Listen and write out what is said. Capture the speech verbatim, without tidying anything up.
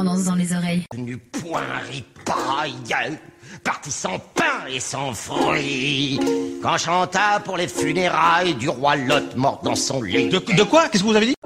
indépendance dans les oreilles. Du point ripaille, parti sans pain et sans fruits, quand chanta pour les funérailles du roi Lot mort dans son lit. De, de quoi? Qu'est-ce que vous avez dit?